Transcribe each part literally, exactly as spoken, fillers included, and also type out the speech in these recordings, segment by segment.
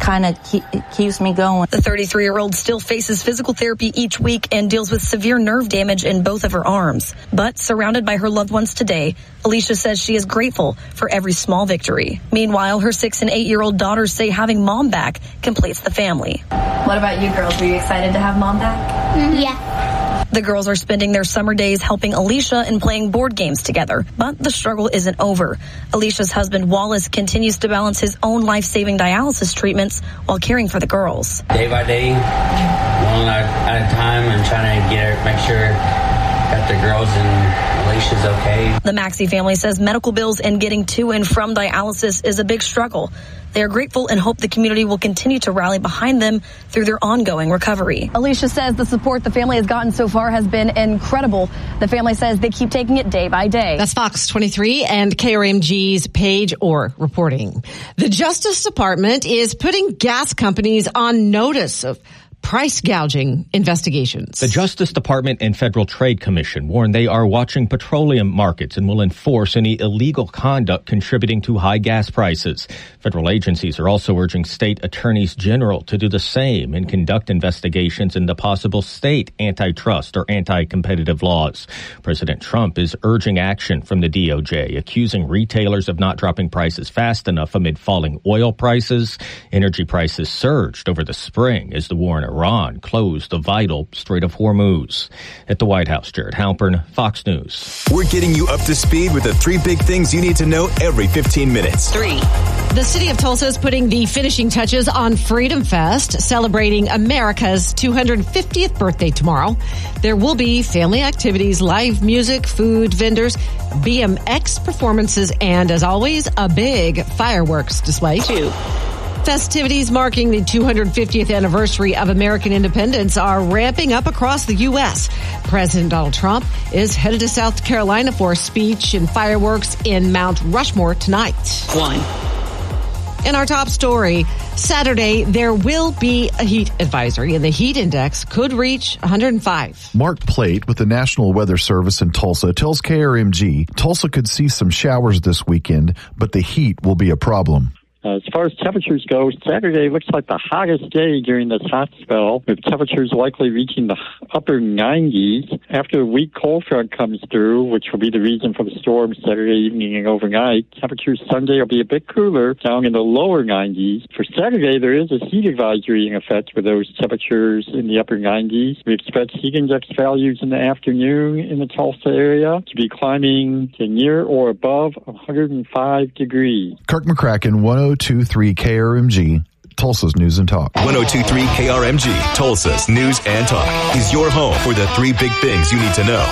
kind of keep, keeps me going. The thirty-three-year-old still faces physical therapy each week and deals with severe nerve damage in both of her arms. But surrounded by her loved ones today, Alicia says she is grateful for every small victory. Meanwhile, her six and eight-year-old daughters say having mom back completes the family. What about you girls? Were you excited to have mom back? Mm-hmm. Yeah. The girls are spending their summer days helping Alicia and playing board games together. But the struggle isn't over. Alicia's husband, Wallace, continues to balance his own life-saving dialysis treatments while caring for the girls. Day by day, one at a time, and trying to get her, make sure that the girls and Alicia's okay. The Maxey family says medical bills and getting to and from dialysis is a big struggle. They are grateful and hope the community will continue to rally behind them through their ongoing recovery. Alicia says the support the family has gotten so far has been incredible. The family says they keep taking it day by day. That's Fox twenty-three and K R M G's Paige Orr reporting. The Justice Department is putting gas companies on notice of price gouging investigations. The Justice Department and Federal Trade Commission warn they are watching petroleum markets and will enforce any illegal conduct contributing to high gas prices. Federal agencies are also urging state attorneys general to do the same and conduct investigations into possible state antitrust or anti-competitive laws. President Trump is urging action from the D O J, accusing retailers of not dropping prices fast enough amid falling oil prices. Energy prices surged over the spring as the war in Iran closed the vital Strait of Hormuz. At the White House, Jared Halpern, Fox News. We're getting you up to speed with the three big things you need to know every fifteen minutes. Three. The city of Tulsa is putting the finishing touches on Freedom Fest, celebrating America's two hundred fiftieth birthday tomorrow. There will be family activities, live music, food, vendors, B M X performances, and as always, a big fireworks display. Two. Festivities marking the two hundred fiftieth anniversary of American independence are ramping up across the U S. President Donald Trump is headed to South Carolina for a speech and fireworks in Mount Rushmore tonight. One. In our top story, Saturday, there will be a heat advisory, and the heat index could reach one hundred five. Mark Plate with the National Weather Service in Tulsa tells K R M G Tulsa could see some showers this weekend, but the heat will be a problem. Uh, as far as temperatures go, Saturday looks like the hottest day during this hot spell, with temperatures likely reaching the upper nineties. After a weak cold front comes through, which will be the reason for the storm Saturday evening and overnight, temperatures Sunday will be a bit cooler, down in the lower nineties. For Saturday, there is a heat advisory in effect with those temperatures in the upper nineties. We expect heat index values in the afternoon in the Tulsa area to be climbing to near or above one hundred five degrees. Kirk McCracken, one oh two point three K R M G, Tulsa's News and Talk. one oh two point three K R M G, Tulsa's News and Talk, is your home for the three big things you need to know.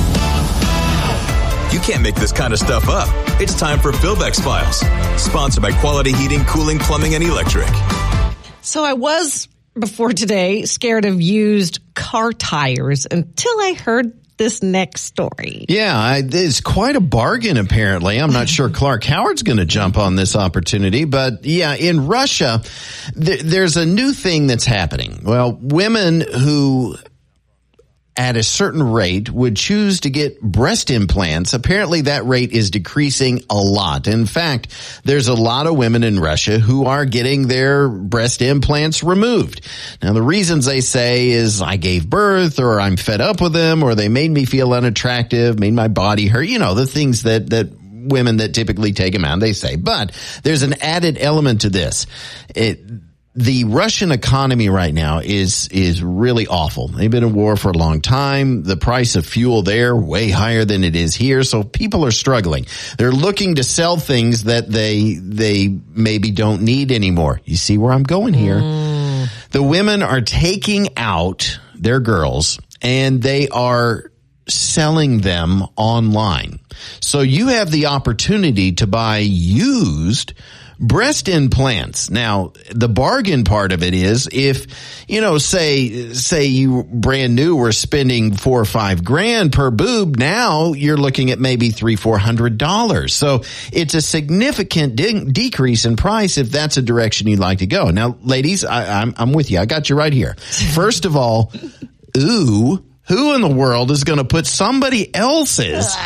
You can't make this kind of stuff up. It's time for Philbeck's Files, sponsored by Quality Heating, Cooling, Plumbing, and Electric. So I was, before today, scared of used car tires until I heard this next story. Yeah, it's quite a bargain, apparently. I'm not sure Clark Howard's going to jump on this opportunity, but yeah, in Russia, th- there's a new thing that's happening. Well, women who at a certain rate would choose to get breast implants. Apparently that rate is decreasing a lot. In fact, there's a lot of women in Russia who are getting their breast implants removed. Now, the reasons they say is I gave birth, or I'm fed up with them, or they made me feel unattractive, made my body hurt, you know, the things that, that women that typically take them out, they say. But there's an added element to this. It, The Russian economy right now is is really awful. They've been in war for a long time. The price of fuel there way higher than it is here, so people are struggling. They're looking to sell things that they they maybe don't need anymore. You see where I'm going here? Mm. The women are taking out their girls and they are selling them online. So you have the opportunity to buy used breast implants. Now, the bargain part of it is if, you know, say, say you brand new were spending four or five grand per boob. Now you're looking at maybe three, four hundred dollars. So it's a significant de- decrease in price if that's a direction you'd like to go. Now, ladies, I, I'm, I'm with you. I got you right here. First of all, ooh, who in the world is going to put somebody else's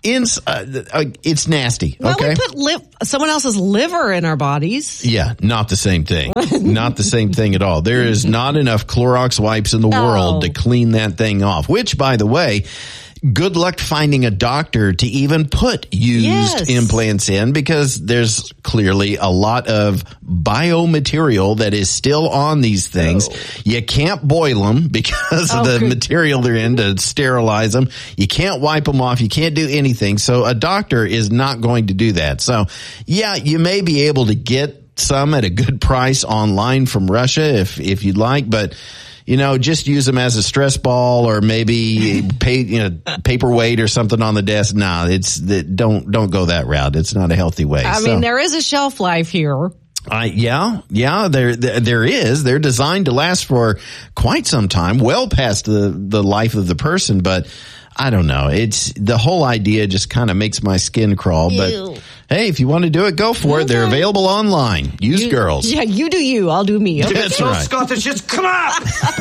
In, uh, uh, it's nasty. Well, okay. we put li- someone else's liver in our bodies. Yeah, not the same thing. Not the same thing at all. There is not enough Clorox wipes in the Oh. world to clean that thing off, which, by the way, good luck finding a doctor to even put used Yes. implants in, because there's clearly a lot of biomaterial that is still on these things. Oh. You can't boil them because of Oh, the good. material they're in to sterilize them. You can't wipe them off. You can't do anything. So a doctor is not going to do that. So yeah, you may be able to get some at a good price online from Russia if, if you'd like, but you know, just use them as a stress ball or maybe pay, you know, paperweight or something on the desk. No, it's that don't don't go that route. It's not a healthy way. I So, mean, there is a shelf life here. I yeah, yeah, there, there there is. They're designed to last for quite some time, well past the the life of the person, but I don't know. It's the whole idea just kind of makes my skin crawl, but Ew. hey, if you want to do it, go for it. They're available online. Use You- girls. Yeah, you do you. I'll do me. Okay? That's right. Scottish, just come on!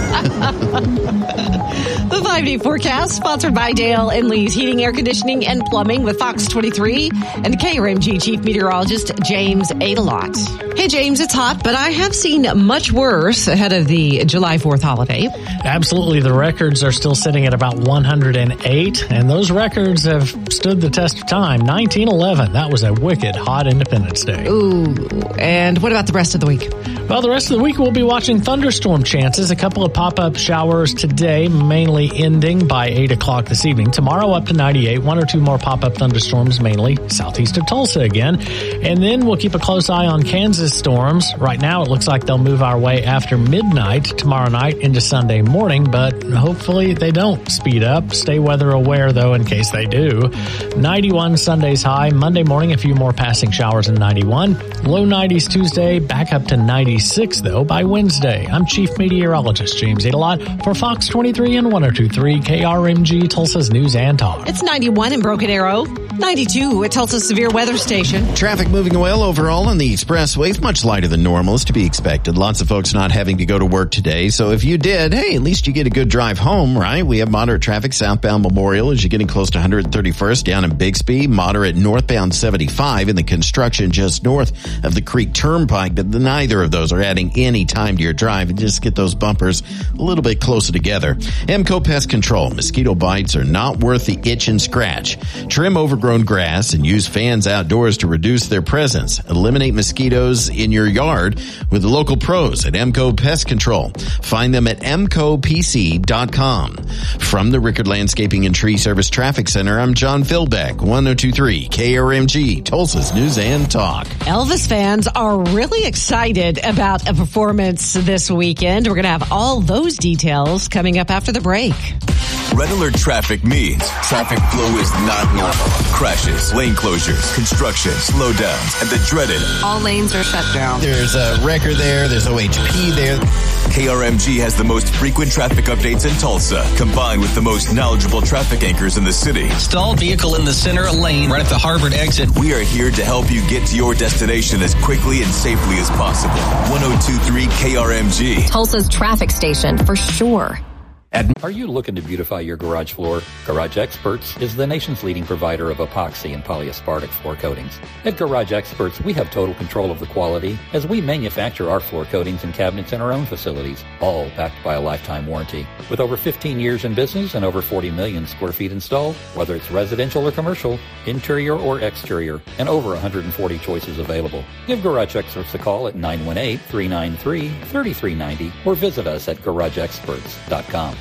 The five-day forecast, sponsored by Dale and Lee's Heating, Air Conditioning, and Plumbing with Fox twenty-three and K R M G Chief Meteorologist James Adelot. Hey, James, it's hot, but I have seen much worse ahead of the July fourth holiday. Absolutely. The records are still sitting at about one hundred eight, and those records have stood the test of time. nineteen eleven, that was a wicked hot Independence Day. Ooh, and what about the rest of the week? Well, the rest of the week we'll be watching thunderstorm chances. A couple of pop-up showers today, mainly ending by eight o'clock this evening. Tomorrow up to ninety-eight, one or two more pop-up thunderstorms, mainly southeast of Tulsa again. And then we'll keep a close eye on Kansas storms. Right now it looks like they'll move our way after midnight tomorrow night into Sunday morning, but hopefully they don't speed up. Stay weather aware, though, in case they do. ninety-one Sunday's high. Monday morning, a few more passing showers in ninety-one. Low nineties Tuesday, back up to ninety-six, though, by Wednesday. I'm Chief Meteorologist James Adelot for Fox twenty-three and one oh two point three K R M G, Tulsa's News and Talk. It's ninety-one in Broken Arrow, ninety-two at Tulsa's Severe Weather Station. Traffic moving well overall on the expressway, much lighter than normal is to be expected. Lots of folks not having to go to work today. So if you did, hey, at least you get a good drive home, right? We have moderate traffic southbound Memorial as you're getting close to one hundred thirty-first down in Bixby. Moderate northbound seventy-five in the construction just north of the Creek Turnpike. But neither of those are adding any time to your drive. And just get those bumpers a little bit closer together. Emco Pest Control. Mosquito bites are not worth the itch and scratch. Trim overgrown grass and use fans outdoors to reduce their presence. Eliminate mosquitoes in your yard with the local pros at Emco Pest Control. Find them at emco p c dot com. From the Rickard Landscaping and Tree Service Traffic Center, I'm John Philbeck, one oh two point three K R M G, Tulsa's News and Talk. Elvis fans are really excited about a performance this weekend. We're going to have all those details coming up after the break. Red alert traffic means traffic flow is not normal. Crashes, lane closures, construction, slowdowns, and the dreaded All lanes are shut down. There's a record there. There's O H P there. K R M G has the most frequent traffic updates in Tulsa, combined with the most knowledgeable traffic anchors in the city. Stalled vehicle in the center lane right at the Harvard exit. We are here to help you get to your destination as quickly and safely as possible. one oh two point three K R M G. Tulsa's traffic station, for sure. Are you looking to beautify your garage floor? Garage Experts is the nation's leading provider of epoxy and polyaspartic floor coatings. At Garage Experts, we have total control of the quality as we manufacture our floor coatings and cabinets in our own facilities, all backed by a lifetime warranty. With over fifteen years in business and over forty million square feet installed, whether it's residential or commercial, interior or exterior, and over one hundred forty choices available. Give Garage Experts a call at nine one eight, three nine three, three three nine zero or visit us at garage experts dot com.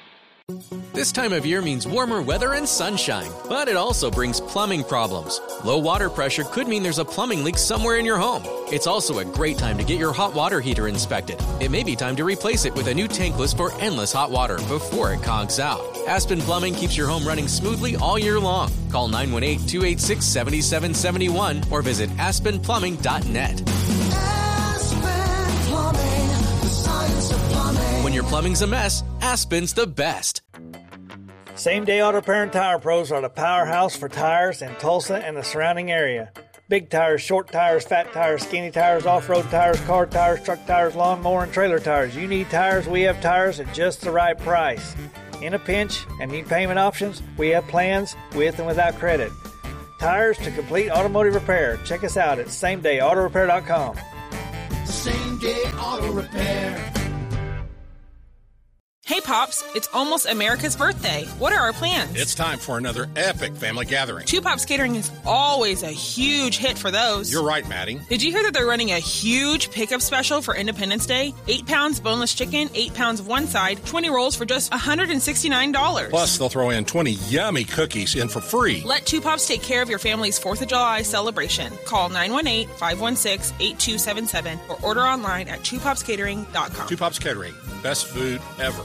This time of year means warmer weather and sunshine, but it also brings plumbing problems. Low water pressure could mean there's a plumbing leak somewhere in your home. It's also a great time to get your hot water heater inspected. It may be time to replace it with a new tankless for endless hot water before it conks out. Aspen Plumbing keeps your home running smoothly all year long. Call nine one eight, two eight six, seven seven seven one or visit aspen plumbing dot net. When your plumbing's a mess, Aspen's the best. Same Day Auto Parent Tire Pros are the powerhouse for tires in Tulsa and the surrounding area. Big tires, short tires, fat tires, skinny tires, off-road tires, car tires, truck tires, lawnmower, and trailer tires. You need tires, we have tires at just the right price. In a pinch and need payment options? We have plans with and without credit. Tires to complete automotive repair. Check us out at same day auto repair dot com. Same Day Auto Repair. Hey, Pops, it's almost America's birthday. What are our plans? It's time for another epic family gathering. Two Pops Catering is always a huge hit for those. You're right, Maddie. Did you hear that they're running a huge pickup special for Independence Day? Eight pounds boneless chicken, eight pounds of one side, twenty rolls for just one hundred sixty-nine dollars. Plus, they'll throw in twenty yummy cookies in for free. Let Two Pops take care of your family's fourth of July celebration. Call nine one eight, five one six, eight two seven seven or order online at two pops catering dot com. Two Pops Catering. Best food ever.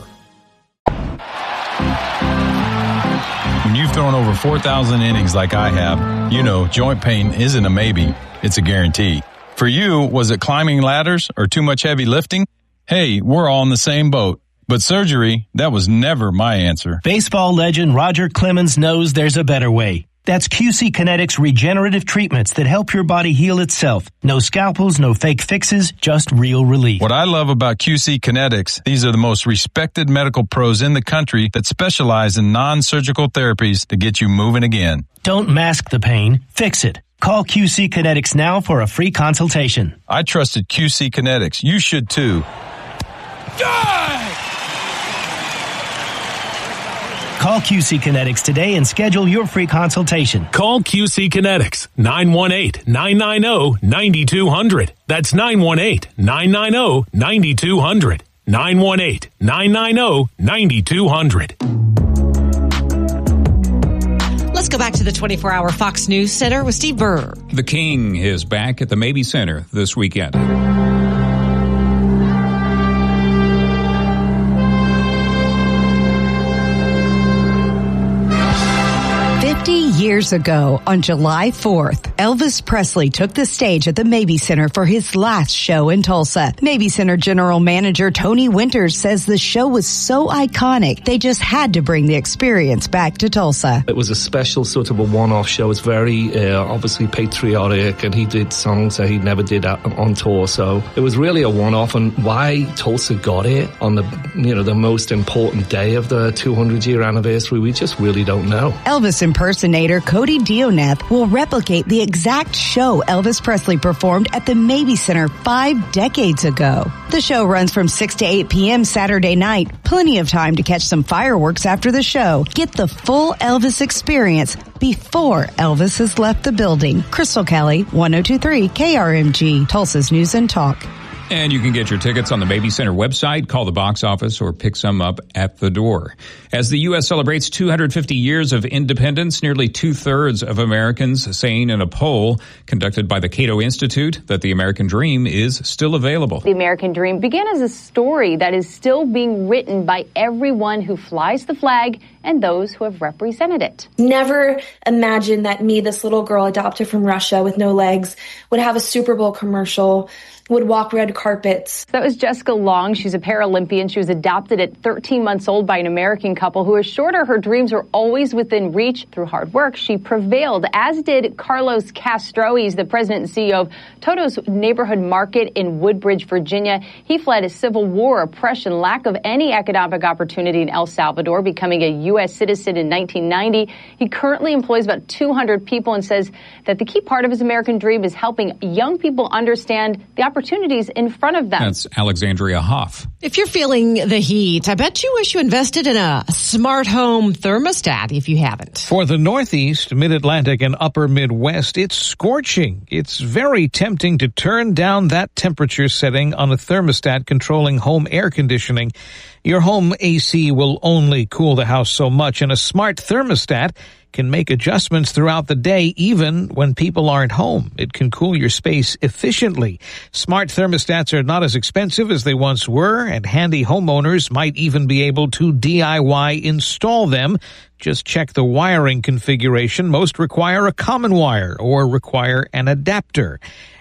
When you've thrown over four thousand innings like I have, you know joint pain isn't a maybe, it's a guarantee. For you, was it climbing ladders or too much heavy lifting? Hey, we're all in the same boat. But surgery, that was never my answer. Baseball legend Roger Clemens knows there's a better way. That's Q C Kinetics regenerative treatments that help your body heal itself. No scalpels, no fake fixes, just real relief. What I love about Q C Kinetics, these are the most respected medical pros in the country that specialize in non-surgical therapies to get you moving again. Don't mask the pain, fix it. Call Q C Kinetics now for a free consultation. I trusted Q C Kinetics. You should too. Call Q C Kinetics today and schedule your free consultation. Call Q C Kinetics, nine one eight, nine nine zero, nine two zero zero. That's nine one eight, nine nine zero, nine two zero zero. nine one eight, nine nine zero, nine two zero zero. Let's go back to the twenty-four hour Fox News Center with Steve Burr. The King is back at the Mabee Center this weekend. Fifty years ago, on July fourth, Elvis Presley took the stage at the Mabee Center for his last show in Tulsa. Mabee Center General Manager Tony Winters says the show was so iconic, they just had to bring the experience back to Tulsa. It was a special sort of a one-off show. It's very uh, obviously patriotic, and he did songs that he never did on tour. So it was really a one-off. And why Tulsa got it on the you know the most important day of the two hundred year anniversary, we just really don't know. Elvis impersonator Cody Dioneth will replicate the exact show Elvis Presley performed at the Mabee Center five decades ago. The show runs from six to eight p.m. Saturday night. Plenty of time to catch some fireworks after the show. Get the full Elvis experience before Elvis has left the building. Crystal Kelly, one oh two point three K R M G, Tulsa's News and Talk. And you can get your tickets on the Mabee Center website, call the box office, or pick some up at the door. As the U S celebrates two hundred fifty years of independence, nearly two-thirds of Americans saying in a poll conducted by the Cato Institute that the American dream is still available. The American dream began as a story that is still being written by everyone who flies the flag and those who have represented it. Never imagined that me, this little girl adopted from Russia with no legs, would have a Super Bowl commercial, would walk red carpets. That was Jessica Long. She's a Paralympian. She was adopted at thirteen months old by an American couple who assured her her dreams were always within reach. Through hard work, she prevailed, as did Carlos Castro. He's the president and C E O of Toto's Neighborhood Market in Woodbridge, Virginia. He fled a civil war, oppression, lack of any economic opportunity in El Salvador, becoming a U S citizen in nineteen ninety. He currently employs about two hundred people and says that the key part of his American dream is helping young people understand the opportunities in front of them. That's Alexandria Hoff. If you're feeling the heat, I bet you wish you invested in a smart home thermostat if you haven't. For the Northeast, Mid-Atlantic, and Upper Midwest, it's scorching. It's very tempting to turn down that temperature setting on a thermostat controlling home air conditioning. Your home A C will only cool the house so much, and a smart thermostat can make adjustments throughout the day, even when people aren't home. It can cool your space efficiently. Smart thermostats are not as expensive as they once were, and handy homeowners might even be able to D I Y install them. Just check the wiring configuration. Most require a common wire or require an adapter.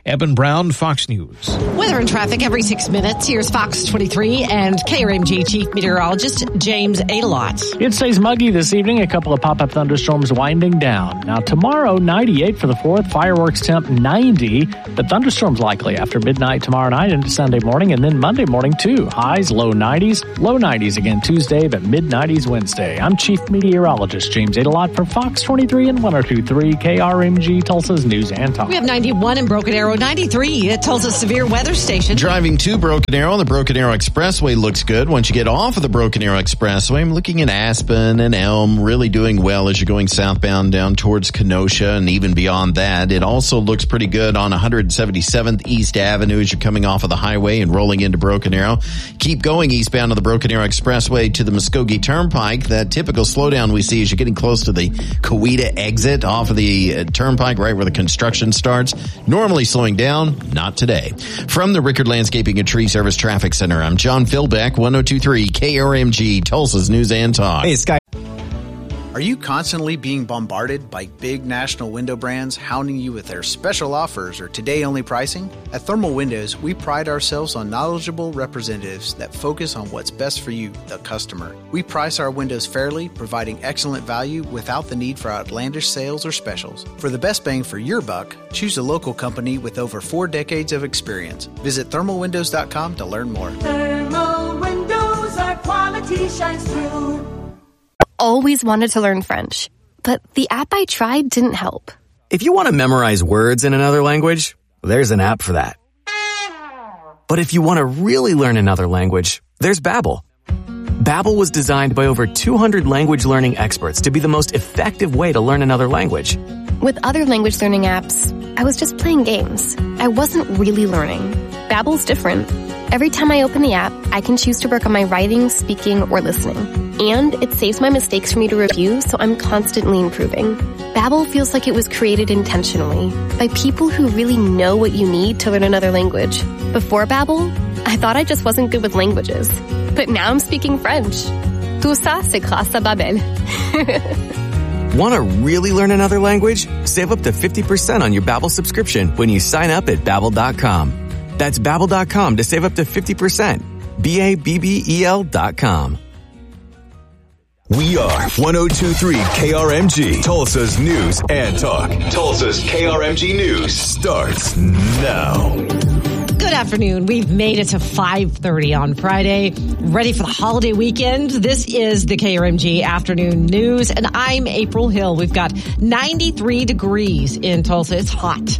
Eben Brown, Fox News. Weather and traffic every six minutes. Here's Fox twenty-three and K R M G Chief Meteorologist James Adelot. It stays muggy this evening. A couple of pop-up thunderstorms winding down. Now tomorrow, ninety-eight for the fourth. Fireworks temp ninety. The thunderstorms likely after midnight tomorrow night into Sunday morning, and then Monday morning too. Highs low nineties. Low nineties again Tuesday, but mid nineties Wednesday. I'm Chief Meteorologist James Adelot for Fox twenty-three and one oh two point three K R M G, Tulsa's News and Talk. We have ninety-one in Broken Arrow, ninety-three at Tulsa Severe Weather Station. Driving to Broken Arrow, the Broken Arrow Expressway looks good. Once you get off of the Broken Arrow Expressway, I'm looking at Aspen and Elm, really doing well as you're going southbound down towards Kenosha and even beyond that. It also looks pretty good on one seventy-seventh East Avenue as you're coming off of the highway and rolling into Broken Arrow. Keep going eastbound of the Broken Arrow Expressway to the Muskogee Turnpike. That typical slowdown we see as you're getting close to the Coweta exit off of the uh, Turnpike, right where the construction starts. Normally slowing down, not today. From the Rickard Landscaping and Tree Service Traffic Center, I'm John Philbeck, one oh two point three K R M G, Tulsa's News and Talk. Hey, Sky. Are you constantly being bombarded by big national window brands hounding you with their special offers or today-only pricing? At Thermal Windows, we pride ourselves on knowledgeable representatives that focus on what's best for you, the customer. We price our windows fairly, providing excellent value without the need for outlandish sales or specials. For the best bang for your buck, choose a local company with over four decades of experience. Visit thermal windows dot com to learn more. Thermal Windows, our quality shines through. Always wanted to learn French, but the app I tried didn't help. If you want to memorize words in another language, there's an app for that. But if you want to really learn another language, there's Babbel. Babbel was designed by over two hundred language learning experts to be the most effective way to learn another language. With other language learning apps, I was just playing games. I wasn't really learning. Babbel's different. Every time I open the app, I can choose to work on my writing, speaking, or listening. And it saves my mistakes for me to review, so I'm constantly improving. Babbel feels like it was created intentionally by people who really know what you need to learn another language. Before Babbel, I thought I just wasn't good with languages. But now I'm speaking French. Tout ça, c'est grâce à Babbel. Want to really learn another language? Save up to fifty percent on your Babbel subscription when you sign up at babbel dot com. That's babbel dot com to save up to fifty percent. B A B B E L dot com. We are one oh two point three K R M G, Tulsa's News and Talk. Tulsa's K R M G News starts now. Good afternoon. We've made it to five thirty on Friday. Ready for the holiday weekend. This is the K R M G Afternoon News, and I'm April Hill. We've got ninety-three degrees in Tulsa. It's hot.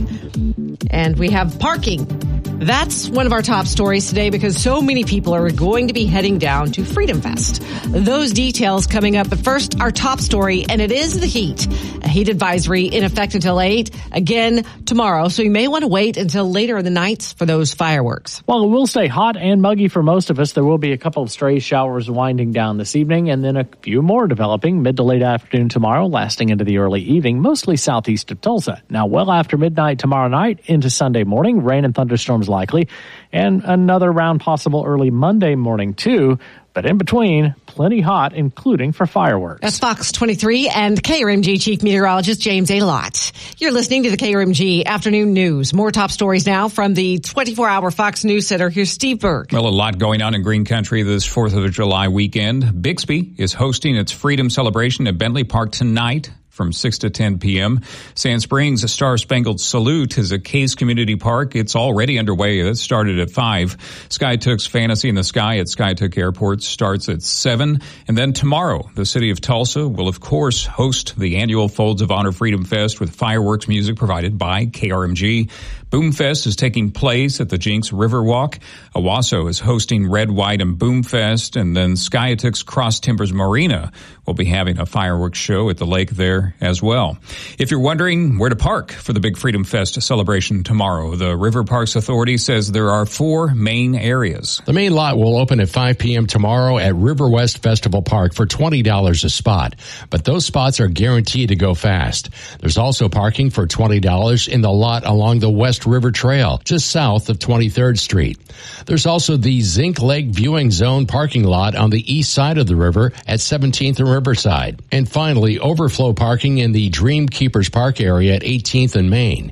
And we have parking. That's one of our top stories today because so many people are going to be heading down to Freedom Fest. Those details coming up. But first, our top story, and it is the heat. A heat advisory in effect until eight, again tomorrow. So you may want to wait until later in the nights for those fireworks. Well, it will stay hot and muggy for most of us. There will be a couple of stray showers winding down this evening, and then a few more developing mid to late afternoon tomorrow, lasting into the early evening, mostly southeast of Tulsa. Now, well after midnight tomorrow night into Sunday morning, rain and thunderstorms likely, and another round possible early Monday morning too. But in between, plenty hot, including for fireworks. That's Fox twenty-three and K R M G Chief Meteorologist James Adelot. You're listening to the K R M G Afternoon News. More top stories now from the twenty-four hour Fox News Center. Here's Steve Burke. Well, a lot going on in Green Country this fourth of July weekend. Bixby is hosting its Freedom Celebration at Bentley Park tonight from six to ten p.m. Sand Springs Star Spangled Salute is a Case Community Park. It's already underway. It started at five. Skytook's Fantasy in the Sky at Skytook Airport starts at seven. And then tomorrow, the city of Tulsa will, of course, host the annual Folds of Honor Freedom Fest with fireworks music provided by K R M G. Boomfest is taking place at the Jinx Riverwalk. Owasso is hosting Red, White, and Boomfest. And then Skyatook's Cross Timbers Marina will be having a fireworks show at the lake there as well. If you're wondering where to park for the big Freedom Fest celebration tomorrow, the River Parks Authority says there are four main areas. The main lot will open at five p.m. tomorrow at River West Festival Park for twenty dollars a spot. But those spots are guaranteed to go fast. There's also parking for twenty dollars in the lot along the West River Trail, just south of twenty-third Street. There's also the Zinc Lake Viewing Zone parking lot on the east side of the river at seventeenth and Riverside. And finally, overflow parking in the Dream Keepers Park area at eighteenth and Main.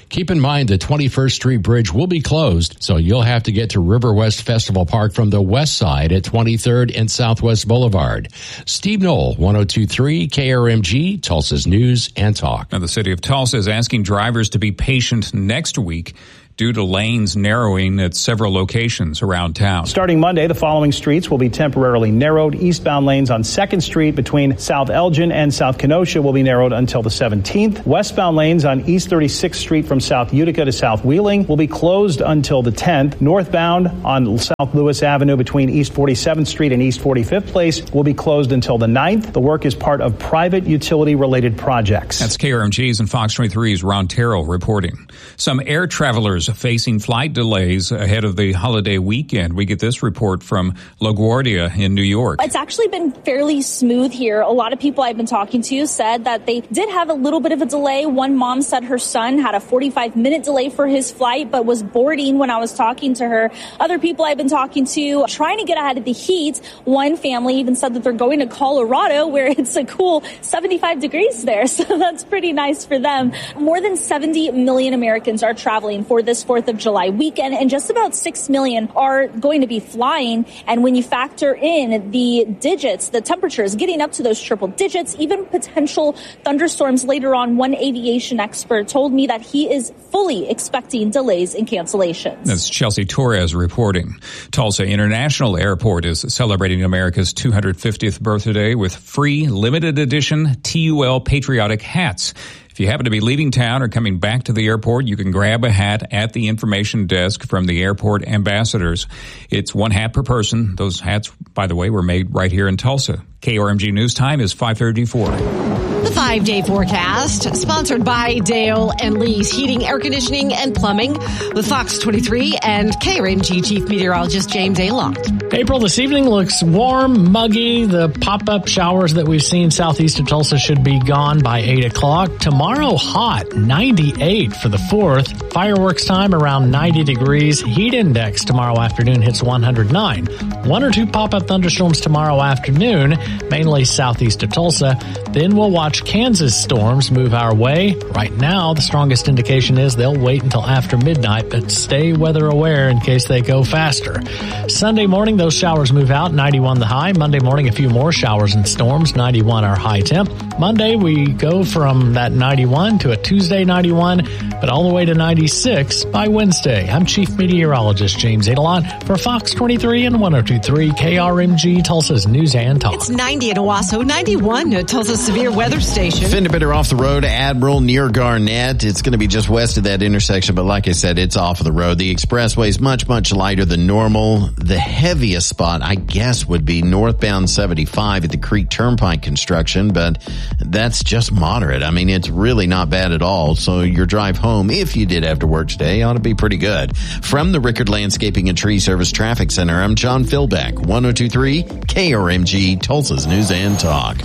Keep in mind the twenty-first Street Bridge will be closed, so you'll have to get to River West Festival Park from the west side at twenty-third and Southwest Boulevard. Steve Knoll, one oh two point three K R M G, Tulsa's News and Talk. Now, the city of Tulsa is asking drivers to be patient next week due to lanes narrowing at several locations around town. Starting Monday, the following streets will be temporarily narrowed. Eastbound lanes on second Street between South Elgin and South Kenosha will be narrowed until the seventeenth. Westbound lanes on East thirty-sixth Street from South Utica to South Wheeling will be closed until the tenth. Northbound on South Lewis Avenue between East forty-seventh Street and East forty-fifth Place will be closed until the ninth. The work is part of private utility-related projects. That's K R M G's and Fox twenty-three's Ron Terrell reporting. Some air travelers facing flight delays ahead of the holiday weekend. We get this report from LaGuardia in New York. It's actually been fairly smooth here. A lot of people I've been talking to said that they did have a little bit of a delay. One mom said her son had a forty-five minute delay for his flight, but was boarding when I was talking to her. Other people I've been talking to trying to get ahead of the heat. One family even said that they're going to Colorado where it's a cool seventy-five degrees there. So that's pretty nice for them. More than seventy million Americans are traveling for this fourth of July weekend, and just about six million are going to be flying. And when you factor in the digits, the temperatures getting up to those triple digits, even potential thunderstorms later on, one aviation expert told me that he is fully expecting delays and cancellations. That's Chelsea Torres reporting. Tulsa International Airport is celebrating America's two hundred fiftieth birthday with free limited edition T U L patriotic hats. If you happen to be leaving town or coming back to the airport, you can grab a hat at the information desk from the airport ambassadors. It's one hat per person. Those hats, by the way, were made right here in Tulsa. K R M G News Time is five thirty-four. The five-day forecast, sponsored by Dale and Lee's Heating, Air Conditioning, and Plumbing, with Fox twenty-three and K R M G Chief Meteorologist James Alott. April this evening looks warm, muggy. The pop-up showers that we've seen southeast of Tulsa should be gone by eight o'clock. Tomorrow, hot, ninety-eight for the fourth. Fireworks time around ninety degrees. Heat index tomorrow afternoon hits one hundred nine. One or two pop-up thunderstorms tomorrow afternoon, mainly southeast of Tulsa. Then we'll watch Kansas storms move our way. Right now, the strongest indication is they'll wait until after midnight, but stay weather aware in case they go faster. Sunday morning, those showers move out, ninety-one the high. Monday morning, a few more showers and storms, ninety-one our high temp. Monday, we go from that ninety-one to a Tuesday ninety-one, but all the way to ninety-six by Wednesday. I'm Chief Meteorologist James Alott for Fox twenty-three and one oh two point three K R M G, Tulsa's News and Talk. It's ninety at Owasso, ninety-one at Tulsa's Severe Weather Station. Fender Bitter off the road, Admiral near Garnett. It's going to be just west of that intersection, but like I said, it's off of the road. The expressway is much, much lighter than normal. The heaviest spot, I guess, would be northbound seventy-five at the Creek Turnpike construction, but that's just moderate. I mean, it's really not bad at all. So your drive home, if you did have to work today, ought to be pretty good. From the Rickard Landscaping and Tree Service Traffic Center, I'm John Philbeck, one oh two point three K R M G, Tulsa's News and Talk.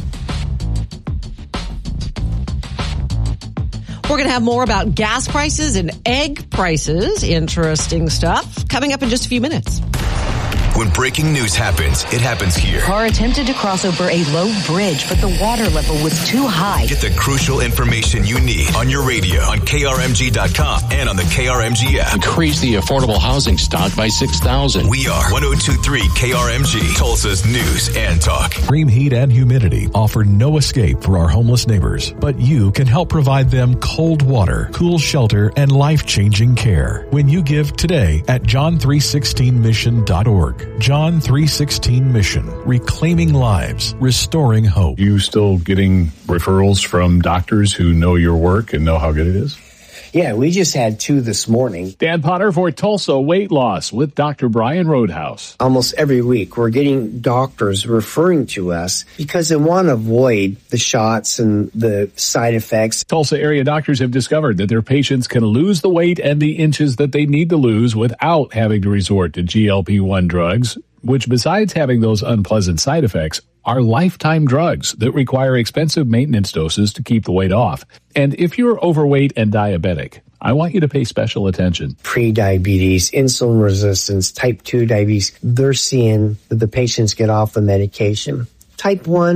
We're going to have more about gas prices and egg prices. Interesting stuff coming up in just a few minutes. When breaking news happens, it happens here. Car attempted to cross over a low bridge, but the water level was too high. Get the crucial information you need on your radio, on K R M G dot com, and on the K R M G app. Increase the affordable housing stock by six thousand. We are one oh two point three K R M G, Tulsa's News and Talk. Extreme heat and humidity offer no escape for our homeless neighbors, but you can help provide them cold water, cool shelter, and life-changing care when you give today at john three sixteen mission dot org. John three sixteen Mission, reclaiming lives, restoring hope. You still getting referrals from doctors who know your work and know how good it is? Yeah, we just had two this morning. Dan Potter for Tulsa Weight Loss with Doctor Brian Roadhouse. Almost every week, we're getting doctors referring to us because they want to avoid the shots and the side effects. Tulsa area doctors have discovered that their patients can lose the weight and the inches that they need to lose without having to resort to G L P one drugs, which besides having those unpleasant side effects, are lifetime drugs that require expensive maintenance doses to keep the weight off. And if you're overweight and diabetic, I want you to pay special attention. Pre-diabetes, insulin resistance, type two diabetes, they're seeing that the patients get off the medication. Type one,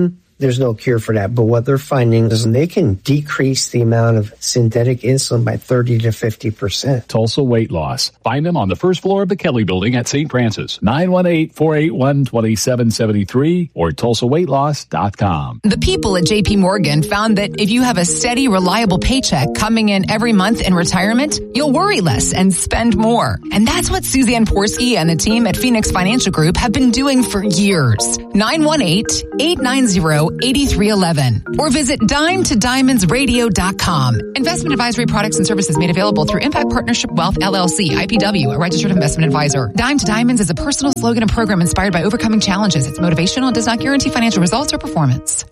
there's no cure for that. But what they're finding is they can decrease the amount of synthetic insulin by thirty to fifty percent. Tulsa Weight Loss. Find them on the first floor of the Kelly Building at Saint Francis. nine one eight, four eight one, two seven seven three or tulsa weight loss dot com. The people at J P Morgan found that if you have a steady, reliable paycheck coming in every month in retirement, you'll worry less and spend more. And that's what Suzanne Porsky and the team at Phoenix Financial Group have been doing for years. nine one eight, eight nine zero, eight three one one or visit dime to diamonds radio dot com. Investment advisory products and services made available through Impact Partnership Wealth, L L C, I P W, a registered investment advisor. Dime to Diamonds is a personal slogan and program inspired by overcoming challenges. It's motivational and does not guarantee financial results or performance.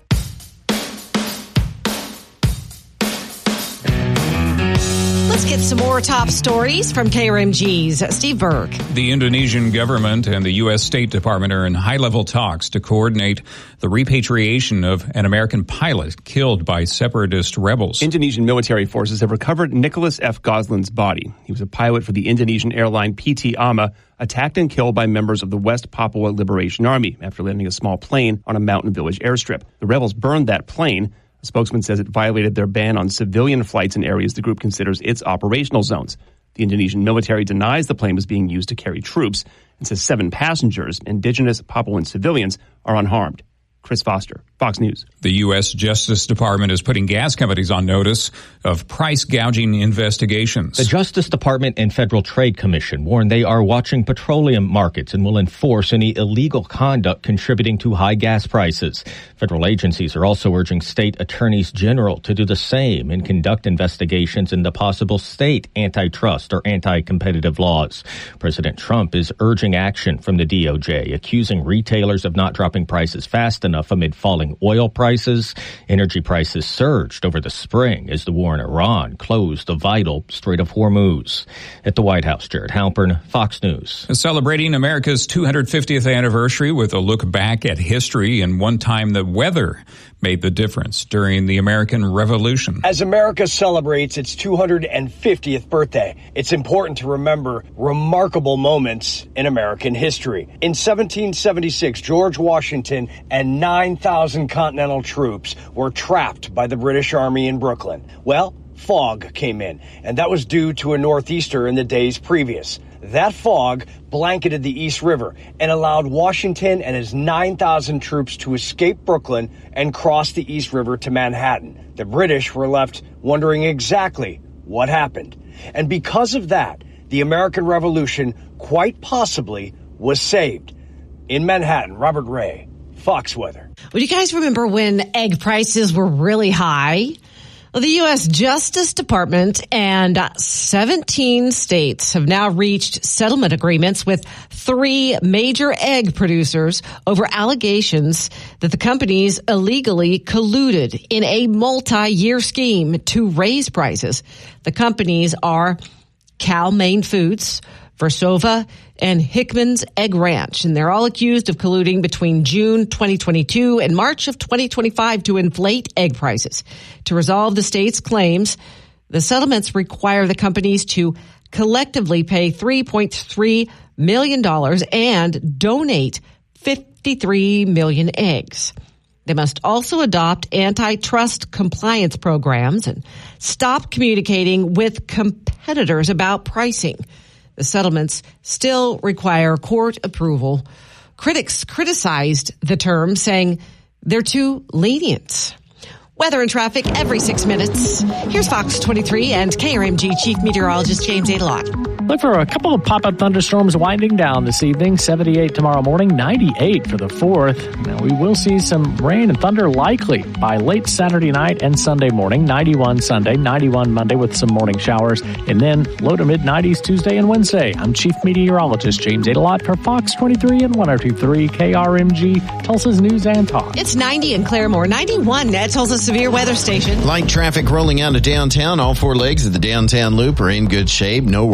Let's get some more top stories from K R M G's Steve Berg. The Indonesian government and the U S State Department are in high-level talks to coordinate the repatriation of an American pilot killed by separatist rebels. Indonesian military forces have recovered Nicholas F. Goslin's body. He was a pilot for the Indonesian airline P T AMA, attacked and killed by members of the West Papua Liberation Army after landing a small plane on a mountain village airstrip. The rebels burned that plane. A spokesman says it violated their ban on civilian flights in areas the group considers its operational zones. The Indonesian military denies the plane was being used to carry troops and says seven passengers, indigenous Papuan civilians, are unharmed. Chris Foster, Fox News. The U S Justice Department is putting gas companies on notice of price gouging investigations. The Justice Department and Federal Trade Commission warn they are watching petroleum markets and will enforce any illegal conduct contributing to high gas prices. Federal agencies are also urging state attorneys general to do the same and conduct investigations into possible state antitrust or anti-competitive laws. President Trump is urging action from the D O J, accusing retailers of not dropping prices fast enough amid falling oil prices. Energy prices surged over the spring as the war in Iran closed the vital Strait of Hormuz. At the White House, Jared Halpern, Fox News. Celebrating America's two hundred fiftieth anniversary with a look back at history and one time the weather made the difference during the American Revolution. As America celebrates its two hundred fiftieth birthday, it's important to remember remarkable moments in American history. In seventeen seventy-six, George Washington and nine thousand Continental troops were trapped by the British Army in Brooklyn. Well, fog came in, and that was due to a northeaster in the days previous. That fog blanketed the East River and allowed Washington and his nine thousand troops to escape Brooklyn and cross the East River to Manhattan. The British were left wondering exactly what happened. And because of that, the American Revolution quite possibly was saved. In Manhattan, Robert Ray, Fox Weather. Well, do you guys remember when egg prices were really high? Well, the U S Justice Department and seventeen states have now reached settlement agreements with three major egg producers over allegations that the companies illegally colluded in a multi-year scheme to raise prices. The companies are Cal-Maine Foods, Versova, and Hickman's Egg Ranch, and they're all accused of colluding between June twenty twenty-two and March of twenty twenty-five to inflate egg prices. To resolve the state's claims, the settlements require the companies to collectively pay three point three million dollars and donate fifty-three million eggs. They must also adopt antitrust compliance programs and stop communicating with competitors about pricing. The settlements still require court approval. Critics criticized the term, saying they're too lenient. Weather and traffic every six minutes. Here's Fox twenty-three and K R M G Chief Meteorologist James Adelot. Look for a couple of pop-up thunderstorms winding down this evening. seventy-eight tomorrow morning, ninety-eight for the fourth. Now, we will see some rain and thunder likely by late Saturday night and Sunday morning. ninety-one Sunday, ninety-one Monday with some morning showers, and then low to mid-nineties Tuesday and Wednesday. I'm Chief Meteorologist James Adelot for Fox twenty-three and one oh two point three K R M G, Tulsa's News and Talk. It's ninety in Claremore, ninety-one at Tulsa's Severe Weather Station. Light traffic rolling out of downtown. All four legs of the downtown loop are in good shape. No worries on the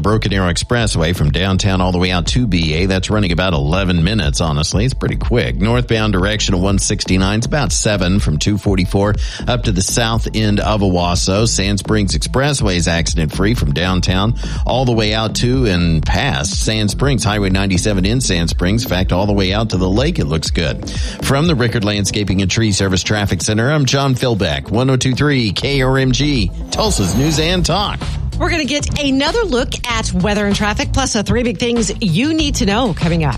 Broken Arrow Expressway from downtown all the way out to B A. That's running about eleven minutes, honestly. It's pretty quick. Northbound direction of one sixty-nine is about seven from two forty-four up to the south end of Owasso. Sand Springs Expressway is accident-free from downtown all the way out to and past Sand Springs. Highway ninety-seven in Sand Springs. In fact, all the way out to the lake, it looks good. From the Rickard Landscaping and Tree Service Traffic Center, I'm John Philbeck, one oh two point three K R M G, Tulsa's News and Talk. We're going to get another look at weather and traffic, plus the three big things you need to know coming up.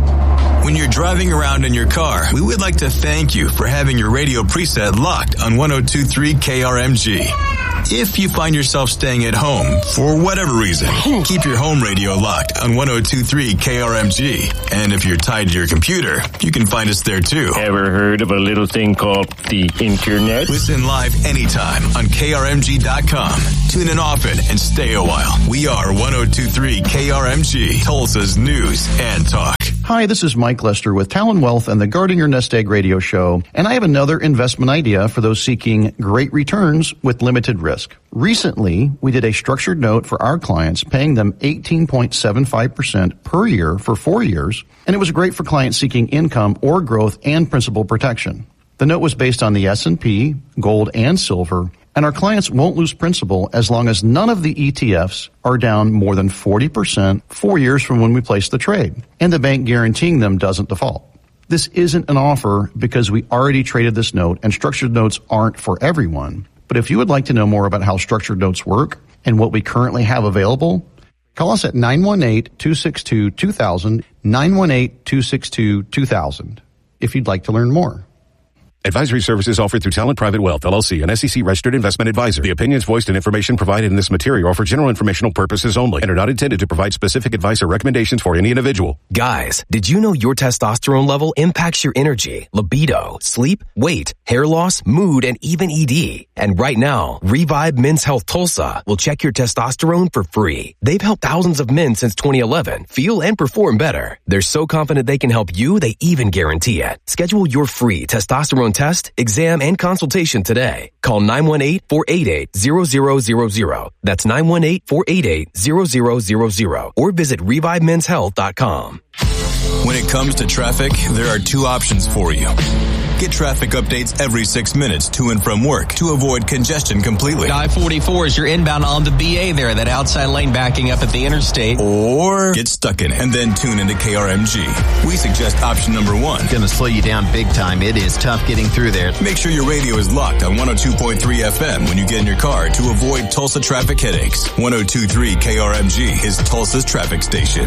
When you're driving around in your car, we would like to thank you for having your radio preset locked on one oh two point three K R M G. If you find yourself staying at home for whatever reason, keep your home radio locked on one oh two point three K R M G. And if you're tied to your computer, you can find us there too. Ever heard of a little thing called the internet? Listen live anytime on K R M G dot com. Tune in often and stay a while. We are one oh two point three K R M G, Tulsa's News and Talk. Hi, this is Mike Lester with Talon Wealth and the Guarding Your Nest Egg radio show, and I have another investment idea for those seeking great returns with limited risk. Recently, we did a structured note for our clients, paying them eighteen point seven five percent per year for four years, and it was great for clients seeking income or growth and principal protection. The note was based on the S and P, gold, and silver, and our clients won't lose principal as long as none of the E T Fs are down more than forty percent four years from when we placed the trade, and the bank guaranteeing them doesn't default. This isn't an offer because we already traded this note, and structured notes aren't for everyone. But if you would like to know more about how structured notes work and what we currently have available, call us at nine one eight, two six two, two thousand, nine one eight, two six two, two thousand if you'd like to learn more. Advisory services offered through Talent Private Wealth, L L C, an S E C-registered investment advisor. The opinions voiced and information provided in this material are for general informational purposes only and are not intended to provide specific advice or recommendations for any individual. Guys, did you know your testosterone level impacts your energy, libido, sleep, weight, hair loss, mood, and even E D? And right now, Revive Men's Health Tulsa will check your testosterone for free. They've helped thousands of men since twenty eleven feel and perform better. They're so confident they can help you, they even guarantee it. Schedule your free testosterone test, exam, and consultation today. Call nine one eight, four eight eight, zero zero zero zero. That's nine one eight, four eight eight, zero zero zero zero. Or visit revive men's health dot com. When it comes to traffic, there are two options for you. Get traffic updates every six minutes to and from work to avoid congestion completely. I forty-four is your inbound on the B A there, that outside lane backing up at the interstate. Or get stuck in it and then tune into K R M G. We suggest option number one. It's going to slow you down big time. It is tough getting through there. Make sure your radio is locked on one oh two point three F M when you get in your car to avoid Tulsa traffic headaches. one oh two point three K R M G is Tulsa's traffic station.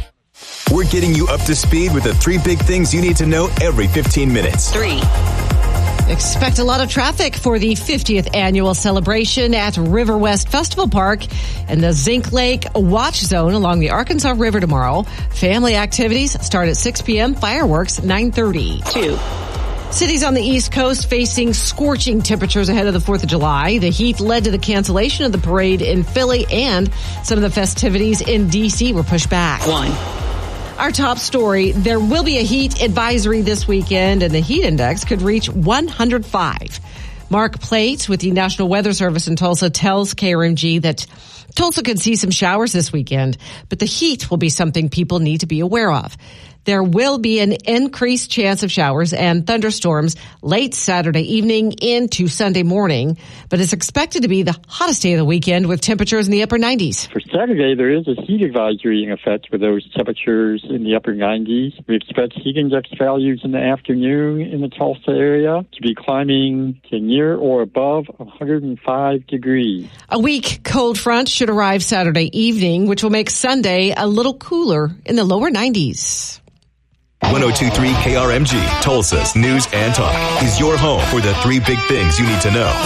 We're getting you up to speed with the three big things you need to know every fifteen minutes. Three. Expect a lot of traffic for the fiftieth annual celebration at River West Festival Park and the Zinc Lake Watch Zone along the Arkansas River tomorrow. Family activities start at six p.m., fireworks nine thirty. Two. Cities on the East Coast facing scorching temperatures ahead of the fourth of July. The heat led to the cancellation of the parade in Philly, and some of the festivities in D C were pushed back. One. Our top story, there will be a heat advisory this weekend, and the heat index could reach one hundred five. Mark Plate with the National Weather Service in Tulsa tells K R M G that Tulsa could see some showers this weekend, but the heat will be something people need to be aware of. There will be an increased chance of showers and thunderstorms late Saturday evening into Sunday morning, but it's expected to be the hottest day of the weekend with temperatures in the upper nineties. For Saturday, there is a heat advisory in effect with those temperatures in the upper nineties. We expect heat index values in the afternoon in the Tulsa area to be climbing to near or above one hundred five degrees. A weak cold front should arrive Saturday evening, which will make Sunday a little cooler in the lower nineties. one oh two point three K R M G, Tulsa's News and Talk, is your home for the three big things you need to know.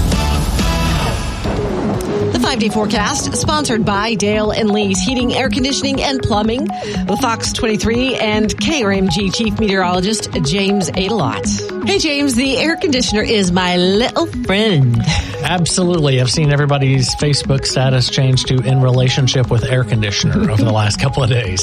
The five-day forecast, sponsored by Dale and Lee's Heating, Air Conditioning, and Plumbing, with Fox twenty-three and K R M G Chief Meteorologist James Adelot. Hey, James, the air conditioner is my little friend. Absolutely. I've seen everybody's Facebook status change to in relationship with air conditioner over the last couple of days.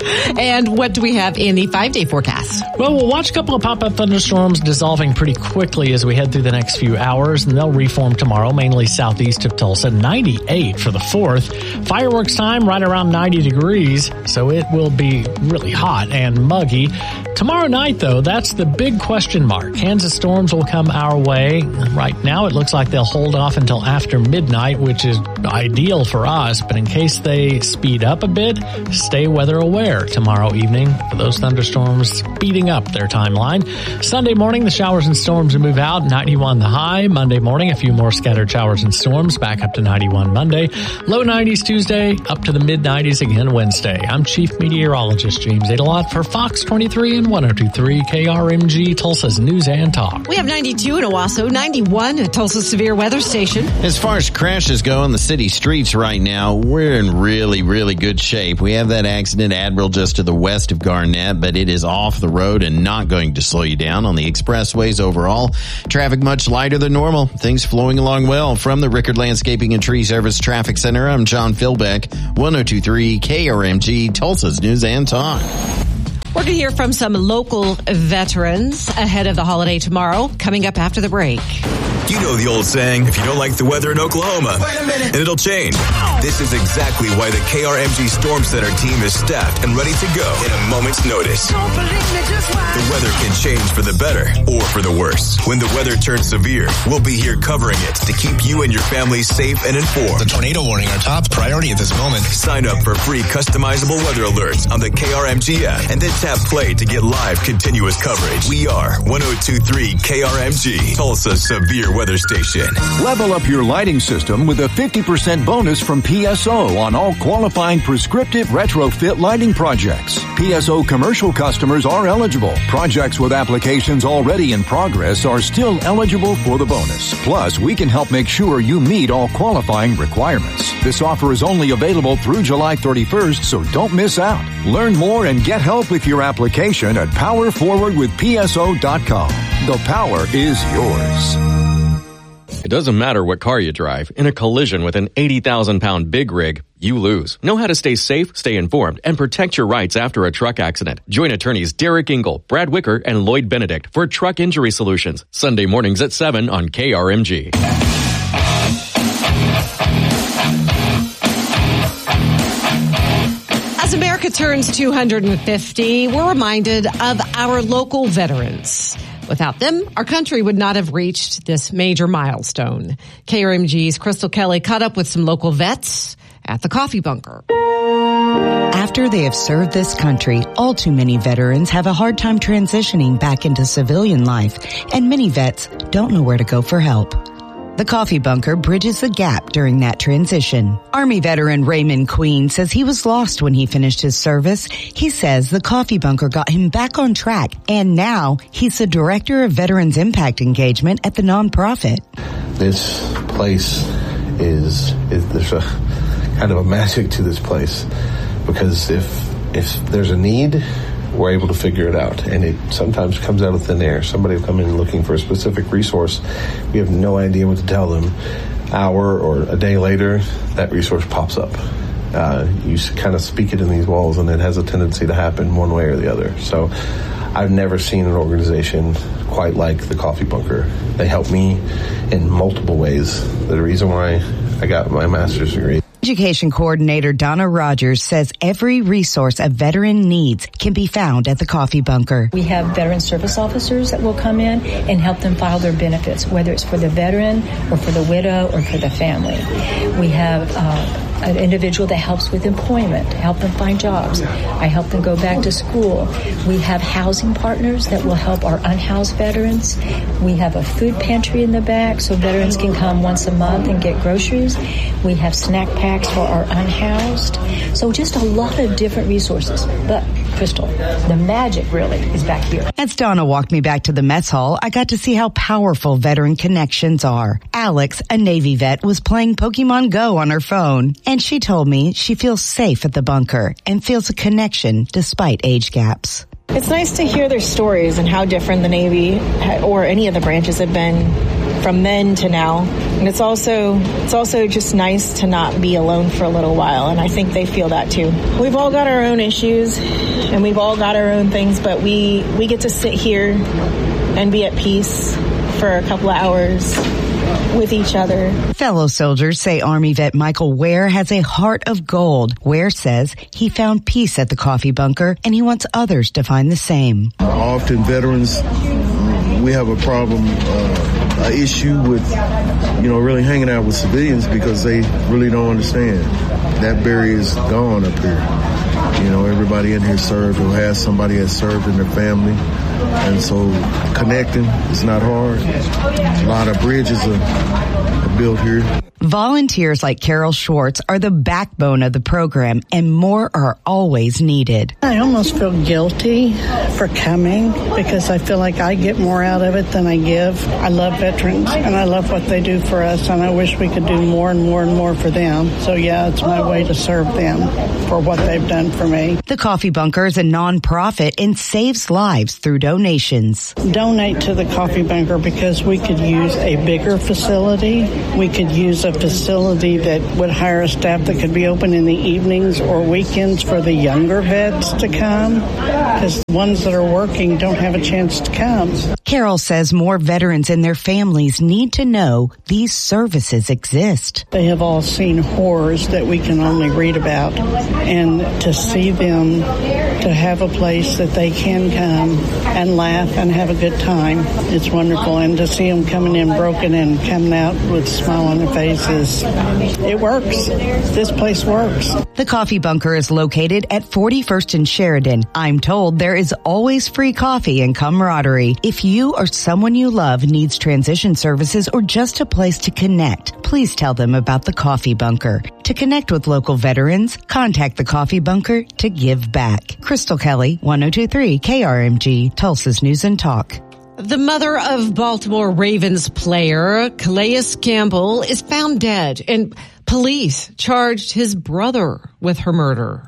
And what do we have in the five-day forecast? Well, we'll watch a couple of pop-up thunderstorms dissolving pretty quickly as we head through the next few hours, and they'll reform tomorrow, mainly southeast of Tulsa. ninety-eight for the fourth. Fireworks time right around ninety degrees, so it will be really hot and muggy. Tomorrow night, though, that's the big question mark. Kansas storms will come our way. Right now, it looks like they'll hold off until after midnight, which is ideal for us, but in case they speed up a bit, stay weather aware tomorrow evening for those thunderstorms speeding up their timeline. Sunday morning, the showers and storms will move out, ninety-one the high. Monday morning, a few more scattered showers and storms, back up to ninety-one Monday. Low nineties Tuesday, up to the mid nineties again Wednesday. I'm Chief Meteorologist James Adelot for Fox twenty-three and one oh two point three K R M G, Tulsa's News and Talk. We have ninety-two in Owasso, ninety-one at Tulsa's Severe Weather Station. As far as crashes go on the city streets right now, we're in really, really good shape. We have that accident at Admiral just to the west of Garnett, but it is off the road and not going to slow you down. On the expressways overall, traffic much lighter than normal. Things flowing along well. From the Rickard Landscaping and Tree Service Traffic Center, I'm John Philbeck, one oh two point three K R M G, Tulsa's News and Talk. We're going to hear from some local veterans ahead of the holiday tomorrow, coming up after the break. You know the old saying, if you don't like the weather in Oklahoma, wait a minute, and it'll change. This is exactly why the K R M G Storm Center team is staffed and ready to go in a moment's notice. Don't believe me, just watch. The weather can change for the better or for the worse. When the weather turns severe, we'll be here covering it to keep you and your family safe and informed. The tornado warning, our top priority at this moment. Sign up for free customizable weather alerts on the K R M G app and then tap play to get live continuous coverage. We are one oh two point three K R M G, Tulsa's Severe Weather Station. Level up your lighting system with a fifty percent bonus from P S O on all qualifying prescriptive retrofit lighting projects. P S O commercial customers are eligible. Projects with applications already in progress are still eligible for the bonus. Plus, we can help make sure you meet all qualifying requirements. This offer is only available through July thirty-first, so don't miss out. Learn more and get help with your application at power forward with P S O dot com. The power is yours. It doesn't matter what car you drive. In a collision with an eighty thousand pound big rig, you lose. Know how to stay safe, stay informed, and protect your rights after a truck accident. Join attorneys Derek Engel, Brad Wicker, and Lloyd Benedict for Truck Injury Solutions. Sunday mornings at seven on K R M G. As America turns two hundred fifty, we're reminded of our local veterans. Without them, our country would not have reached this major milestone. K R M G's Crystal Kelly caught up with some local vets at the Coffee Bunker. After they have served this country, all too many veterans have a hard time transitioning back into civilian life, and many vets don't know where to go for help. The Coffee Bunker bridges the gap during that transition. Army veteran Raymond Queen says he was lost when he finished his service. He says the Coffee Bunker got him back on track, and now he's the director of Veterans Impact Engagement at the nonprofit. This place is, is there's a kind of a magic to this place, because if if there's a need, we're able to figure it out, and it sometimes comes out of thin air. Somebody will come in looking for a specific resource. We have no idea what to tell them. Hour or a day later, that resource pops up. Uh, you kind of speak it in these walls, and it has a tendency to happen one way or the other. So I've never seen an organization quite like the Coffee Bunker. They help me in multiple ways. The reason why I got my master's degree. Education coordinator Donna Rogers says every resource a veteran needs can be found at the Coffee Bunker. We have veteran service officers that will come in and help them file their benefits, whether it's for the veteran or for the widow or for the family. We have uh, an individual that helps with employment, help them find jobs. I help them go back to school. We have housing partners that will help our unhoused veterans. We have a food pantry in the back so veterans can come once a month and get groceries. We have snack packs for our unhoused. So just a lot of different resources. But, Crystal, the magic really is back here. As Donna walked me back to the mess hall, I got to see how powerful veteran connections are. Alex, a Navy vet, was playing Pokemon Go on her phone, and she told me she feels safe at the bunker and feels a connection despite age gaps. It's nice to hear their stories and how different the Navy or any of the branches have been from then to now. And it's also it's also just nice to not be alone for a little while, and I think they feel that too. We've all got our own issues, and we've all got our own things, but we, we get to sit here and be at peace for a couple of hours with each other. Fellow soldiers say Army vet Michael Ware has a heart of gold. Ware says he found peace at the coffee bunker, and he wants others to find the same. Often veterans, we have a problem, uh, an issue with, you know, really hanging out with civilians because they really don't understand. That barrier is gone up here. You know, everybody in here served or has somebody that served in their family. And so connecting is not hard. A lot of bridges are, are built here. Volunteers like Carol Schwartz are the backbone of the program, and more are always needed. I almost feel guilty for coming because I feel like I get more out of it than I give. I love veterans, and I love what they do for us, and I wish we could do more and more and more for them. So, yeah, it's my way to serve them for what they've done for me. The Coffee Bunker is a nonprofit and saves lives through donations. Donate to the Coffee Bunker because we could use a bigger facility. We could use a facility that would hire a staff that could be open in the evenings or weekends for the younger vets to come, because the ones that are working don't have a chance to come. Carol says more veterans and their families need to know these services exist. They have all seen horrors that we can only read about, and to see them, to have a place that they can come and laugh and have a good time, it's wonderful. And to see them coming in broken and coming out with a smile on their faces, it works. This place works. The Coffee Bunker is located at forty-first and Sheridan. I'm told there is always free coffee and camaraderie. If you or someone you love needs transition services or just a place to connect, please tell them about the Coffee Bunker. To connect with local veterans, contact the Coffee Bunker to give back. Crystal Kelly, one oh two point three K R M G, Tulsa's News and Talk. The mother of Baltimore Ravens player Calais Campbell is found dead, and police charged his brother with her murder.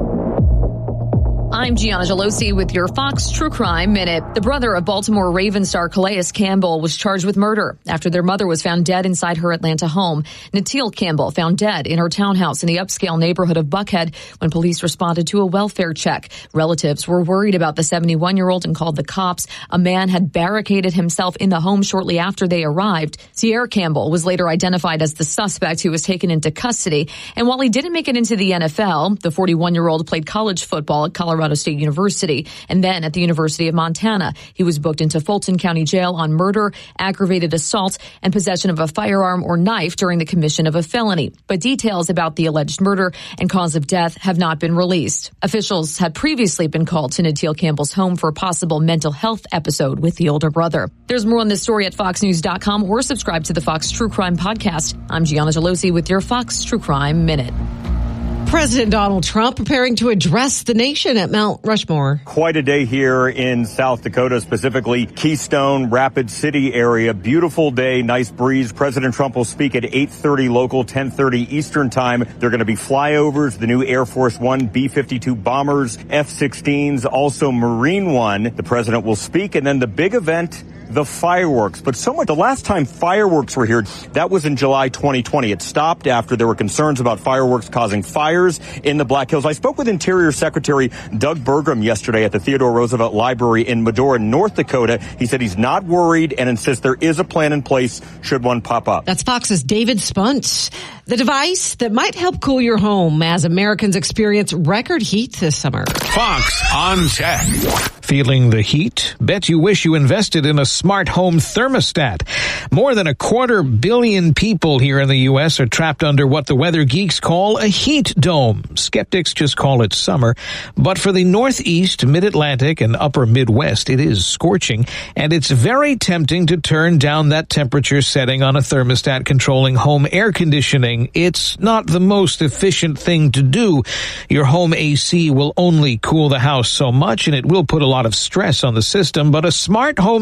I'm Gianna Gelosi with your Fox True Crime Minute. The brother of Baltimore Ravens star Calais Campbell was charged with murder after their mother was found dead inside her Atlanta home. Natil Campbell found dead in her townhouse in the upscale neighborhood of Buckhead when police responded to a welfare check. Relatives were worried about the seventy-one-year-old and called the cops. A man had barricaded himself in the home shortly after they arrived. Sierra Campbell was later identified as the suspect who was taken into custody. And while he didn't make it into the N F L, the forty-one-year-old played college football at Colorado State University and then at the University of Montana. He was booked into Fulton County Jail on murder, aggravated assault, and possession of a firearm or knife during the commission of a felony. But details about the alleged murder and cause of death have not been released. Officials had previously been called to Natil Campbell's home for a possible mental health episode with the older brother. There's more on this story at fox news dot com or subscribe to the Fox True Crime Podcast. I'm Gianna Gelosi with your Fox True Crime Minute. President Donald Trump preparing to address the nation at Mount Rushmore. Quite a day here in South Dakota, specifically Keystone, Rapid City area. Beautiful day, nice breeze. President Trump will speak at eight thirty local, ten thirty Eastern time. There are going to be flyovers, the new Air Force One, B fifty-two bombers, F sixteens, also Marine One. The president will speak, and then the big event, the fireworks. But so much, the last time fireworks were here, that was in July twenty twenty. It stopped after there were concerns about fireworks causing fires in the Black Hills. I spoke with Interior Secretary Doug Burgum yesterday at the Theodore Roosevelt Library in Medora, North Dakota. He said he's not worried and insists there is a plan in place should one pop up. That's Fox's David Spunt. The device that might help cool your home as Americans experience record heat this summer. Fox on Tech. Feeling the heat? Bet you wish you invested in a smart home thermostat. More than a quarter billion people here in the U S are trapped under what the weather geeks call a heat dome. Skeptics just call it summer. But for the Northeast, Mid-Atlantic, and Upper Midwest, it is scorching. And it's very tempting to turn down that temperature setting on a thermostat controlling home air conditioning. It's not the most efficient thing to do. Your home A C will only cool the house so much, and it will put a lot of stress on the system. But a smart home thermostat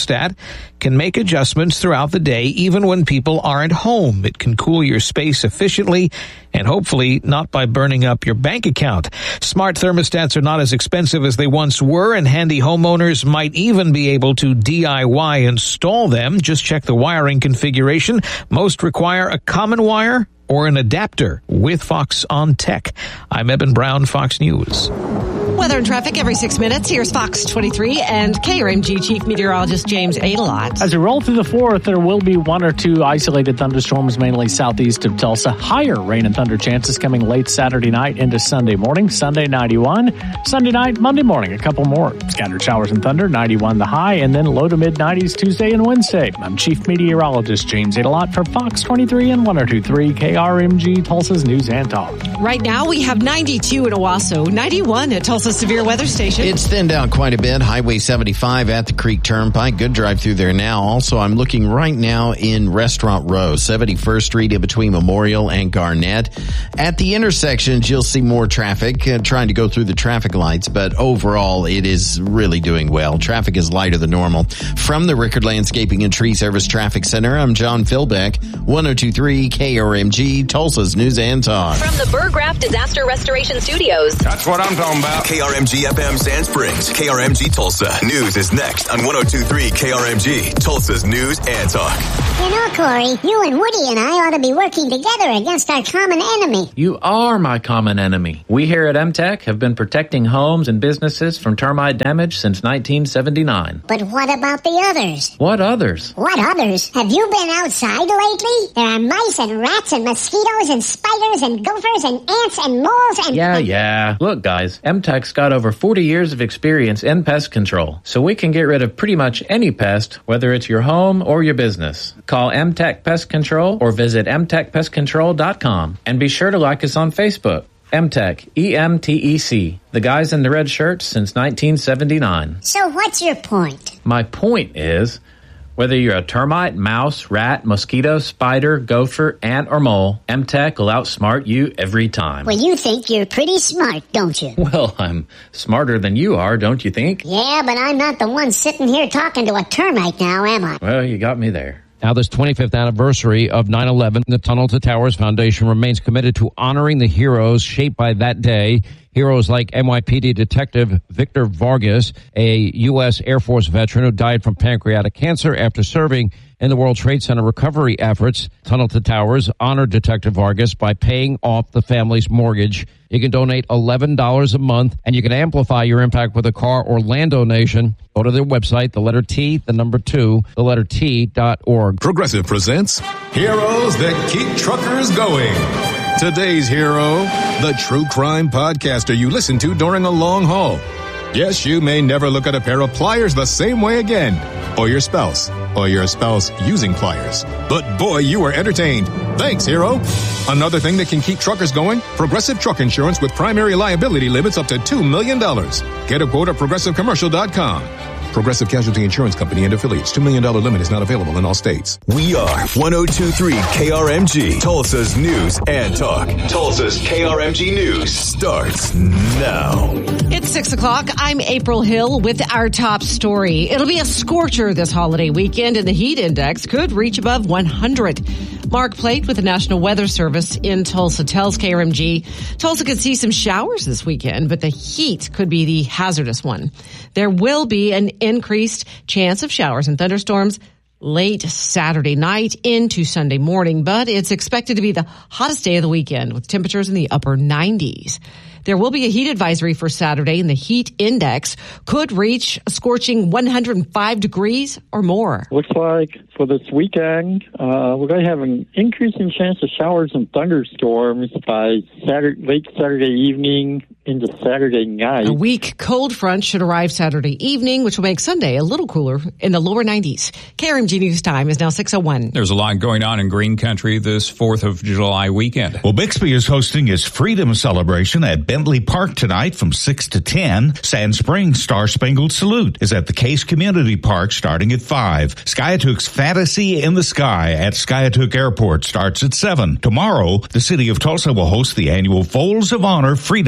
thermostat can make adjustments throughout the day, even when people aren't home. It can cool your space efficiently and hopefully not by burning up your bank account. Smart thermostats are not as expensive as they once were, and handy homeowners might even be able to D I Y install them. Just check the wiring configuration. Most require a common wire or an adapter with Fox on Tech. I'm Eben Brown, Fox News. Weather and traffic every six minutes. Here's Fox twenty-three and K R M G Chief Meteorologist James Adelot. As we roll through the fourth, there will be one or two isolated thunderstorms, mainly southeast of Tulsa. Higher rain and thunder chances coming late Saturday night into Sunday morning. Sunday, ninety-one. Sunday night, Monday morning, a couple more scattered showers and thunder, ninety-one the high, and then low to mid-nineties Tuesday and Wednesday. I'm Chief Meteorologist James Adelot for Fox twenty-three and one oh two point three K R M G, Tulsa's News and Talk. Right now, we have ninety-two in Owasso, ninety-one at Tulsa Severe Weather Station. It's thinned out quite a bit. Highway seventy-five at the Creek Turnpike. Good drive through there now. Also, I'm looking right now in Restaurant Row, seventy-first Street in between Memorial and Garnett. At the intersections, you'll see more traffic uh, trying to go through the traffic lights, but overall, it is really doing well. Traffic is lighter than normal. From the Rickard Landscaping and Tree Service Traffic Center, I'm John Philbeck, one oh two point three K R M G, Tulsa's News and Talk. From the Burg Raft Disaster Restoration Studios. That's what I'm talking about. K R M G F M Sand Springs, K R M G Tulsa. News is next on one oh two point three K R M G, Tulsa's News and Talk. You know, Corey, you and Woody and I ought to be working together against our common enemy. You are my common enemy. We here at M TEC have been protecting homes and businesses from termite damage since nineteen seventy-nine. But what about the others? What others? What others? Have you been outside lately? There are mice and rats and mosquitoes and spiders and gophers and ants and moles and... Yeah, yeah. Look, guys, M TEC's got over forty years of experience in pest control, so we can get rid of pretty much any pest, whether it's your home or your business. Call M TEC Pest Control or visit m tech pest control dot com. And be sure to like us on Facebook. M TEC, E M T E C, the guys in the red shirts since nineteen seventy-nine. So what's your point? My point is, whether you're a termite, mouse, rat, mosquito, spider, gopher, ant, or mole, M TEC will outsmart you every time. Well, you think you're pretty smart, don't you? Well, I'm smarter than you are, don't you think? Yeah, but I'm not the one sitting here talking to a termite now, am I? Well, you got me there. Now, this twenty-fifth anniversary of nine eleven, the Tunnel to Towers Foundation remains committed to honoring the heroes shaped by that day. Heroes like N Y P D Detective Victor Vargas, a U S Air Force veteran who died from pancreatic cancer after serving in the World Trade Center recovery efforts. Tunnel to Towers honored Detective Vargas by paying off the family's mortgage. You can donate eleven dollars a month, and you can amplify your impact with a car or land donation. Go to their website, the letter T, the number two, the letter T dot org. Progressive presents Heroes That Keep Truckers Going. Today's hero, the true crime podcaster you listen to during a long haul. Yes, you may never look at a pair of pliers the same way again. Or your spouse. Or your spouse using pliers. But boy, you were entertained. Thanks, hero. Another thing that can keep truckers going? Progressive Truck Insurance with primary liability limits up to two million dollars. Get a quote at progressive commercial dot com. Progressive Casualty Insurance Company and affiliates. two million dollars limit is not available in all states. We are one oh two point three K R M G, Tulsa's News and Talk. Tulsa's K R M G News starts now. It's six o'clock. I'm April Hill with our top story. It'll be a scorcher this holiday weekend, and the heat index could reach above one hundred. Mark Plate with the National Weather Service in Tulsa tells K R M G Tulsa could see some showers this weekend, but the heat could be the hazardous one. There will be an increased chance of showers and thunderstorms late Saturday night into Sunday morning, but it's expected to be the hottest day of the weekend with temperatures in the upper nineties. There will be a heat advisory for Saturday, and the heat index could reach a scorching one hundred five degrees or more. Looks like for this weekend, uh, we're going to have an increasing chance of showers and thunderstorms by Saturday, late Saturday evening into Saturday night. A weak cold front should arrive Saturday evening, which will make Sunday a little cooler in the lower nineties. K R M G News Time is now six oh one. There's a lot going on in Green Country this fourth of July weekend. Well, Bixby is hosting its Freedom Celebration at Bentley Park tonight from six to ten. Sand Springs Star Spangled Salute is at the Case Community Park starting at five. Skiatook's Fantasy in the Sky at Skiatook Airport starts at seven. Tomorrow, the city of Tulsa will host the annual Folds of Honor Freedom Fest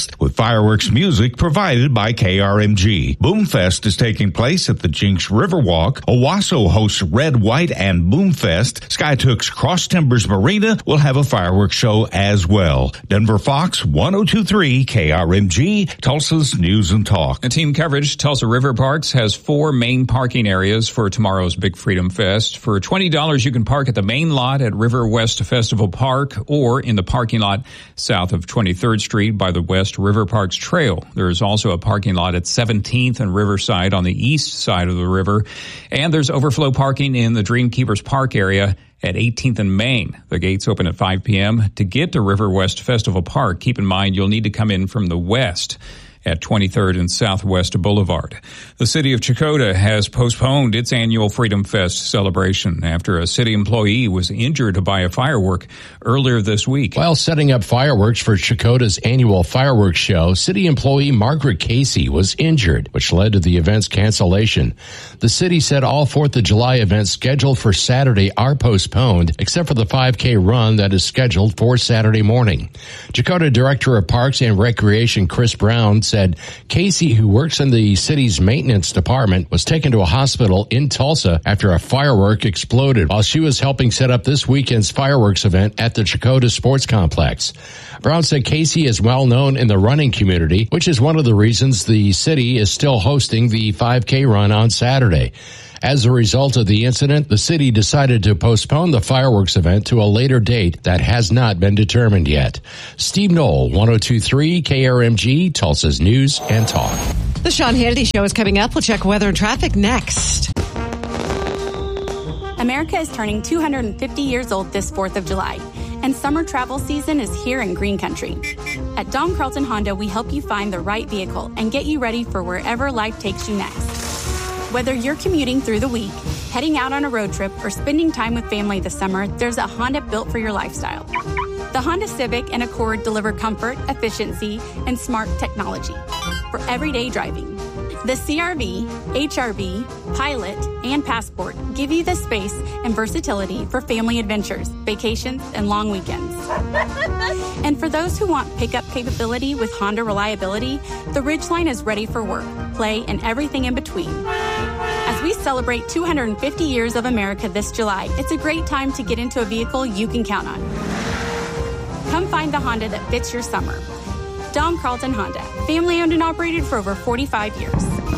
Boomfest, with fireworks music provided by K R M G. Boomfest is taking place at the Jinx Riverwalk. Owasso hosts Red, White, and Boomfest. Skytook's Cross Timbers Marina will have a fireworks show as well. Denver Fox, one oh two point three K R M G, Tulsa's News and Talk. In team coverage, Tulsa River Parks has four main parking areas for tomorrow's Big Freedom Fest. For twenty dollars, you can park at the main lot at River West Festival Park or in the parking lot south of twenty-third Street by the West River Parks Trail. There is also a parking lot at seventeenth and Riverside on the east side of the river. And there's overflow parking in the Dreamkeepers Park area at eighteenth and Main. The gates open at five p.m. To get to River West Festival Park, keep in mind you'll need to come in from the west at twenty-third and Southwest Boulevard. The city of Chakota has postponed its annual Freedom Fest celebration after a city employee was injured by a firework earlier this week. While setting up fireworks for Chakota's annual fireworks show, city employee Margaret Casey was injured, which led to the event's cancellation. The city said all fourth of July events scheduled for Saturday are postponed, except for the five K run that is scheduled for Saturday morning. Chakota Director of Parks and Recreation Chris Brown said Casey, who works in the city's maintenance department, was taken to a hospital in Tulsa after a firework exploded while she was helping set up this weekend's fireworks event at the Chakota Sports Complex. Brown said Casey is well known in the running community, which is one of the reasons the city is still hosting the five K run on Saturday. As a result of the incident, the city decided to postpone the fireworks event to a later date that has not been determined yet. Steve Knoll, one oh two point three K R M G, Tulsa's News and Talk. The Sean Hannity Show is coming up. We'll check weather and traffic next. America is turning two hundred fifty years old this fourth of July, and summer travel season is here in Green Country. At Don Carlton Honda, we help you find the right vehicle and get you ready for wherever life takes you next. Whether you're commuting through the week, heading out on a road trip, or spending time with family this summer, there's a Honda built for your lifestyle. The Honda Civic and Accord deliver comfort, efficiency, and smart technology for everyday driving. The C R V, H R V, Pilot, and Passport give you the space and versatility for family adventures, vacations, and long weekends. And for those who want pickup capability with Honda reliability, the Ridgeline is ready for work, play, and everything in between. As we celebrate two hundred fifty years of America this July, it's a great time to get into a vehicle you can count on. Come find the Honda that fits your summer. Don Carlton Honda, family owned and operated for over forty-five years.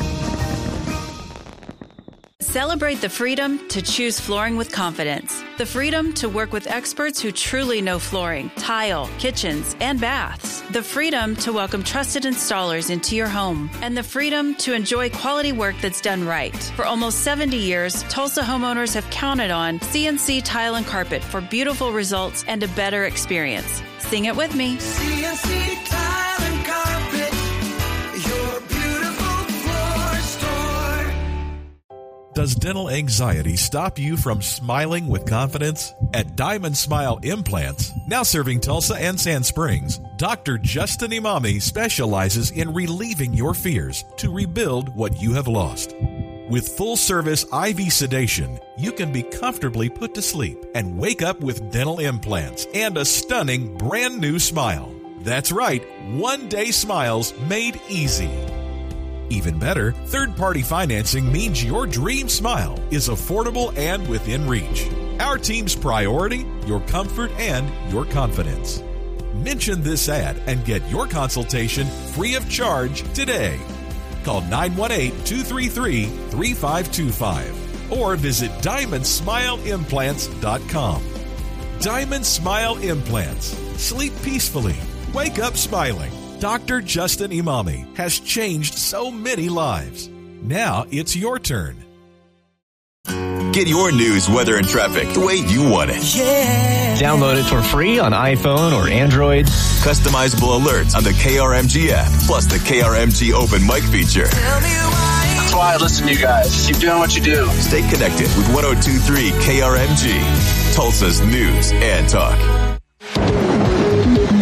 Celebrate the freedom to choose flooring with confidence. The freedom to work with experts who truly know flooring, tile, kitchens, and baths. The freedom to welcome trusted installers into your home. And the freedom to enjoy quality work that's done right. For almost seventy years, Tulsa homeowners have counted on C N C Tile and Carpet for beautiful results and a better experience. Sing it with me. C N C Tile and Carpet, your beautiful floor store. Does dental anxiety stop you from smiling with confidence? At Diamond Smile Implants, now serving Tulsa and Sand Springs, Doctor Justin Imami specializes in relieving your fears to rebuild what you have lost. With full-service I V sedation, you can be comfortably put to sleep and wake up with dental implants and a stunning brand new smile. That's right, one-day smiles made easy. Even better, third-party financing means your dream smile is affordable and within reach. Our team's priority, your comfort and your confidence. Mention this ad and get your consultation free of charge today. Call nine one eight, two three three, three five two five or visit diamond smile implants dot com. Diamond Smile Implants. Sleep peacefully. Wake up smiling. Doctor Justin Imami has changed so many lives. Now it's your turn. Get your news, weather, and traffic the way you want it. Yeah. Download it for free on iPhone or Android. Customizable alerts on the K R M G app, plus the K R M G open mic feature. That's why I listen to you guys. Keep doing what you do. Stay connected with one oh two point three K R M G, Tulsa's News and Talk.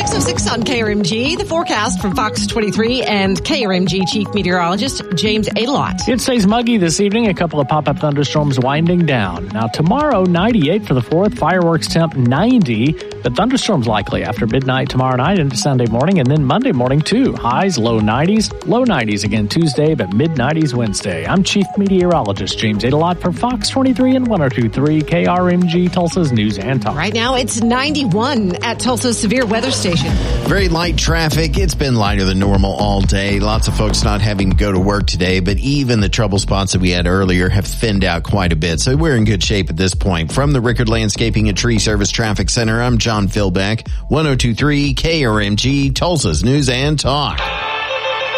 six oh six on K R M G. The forecast from Fox twenty-three and K R M G Chief Meteorologist James Adelot. It stays muggy this evening. A couple of pop-up thunderstorms winding down. Now tomorrow, ninety-eight for the fourth. Fireworks temp ninety. The thunderstorms likely after midnight tomorrow night into Sunday morning, and then Monday morning too. Highs low nineties, low nineties again Tuesday, but mid nineties Wednesday. I'm Chief Meteorologist James Adelot for Fox twenty-three and one oh two point three K R M G, Tulsa's News and Talk. Right now it's ninety-one at Tulsa's Severe Weather Station. Very light traffic. It's been lighter than normal all day. Lots of folks not having to go to work today, but even the trouble spots that we had earlier have thinned out quite a bit. So we're in good shape at this point. From the Rickard Landscaping and Tree Service Traffic Center, I'm John Philbeck, one oh two point three K R M G, Tulsa's News and Talk.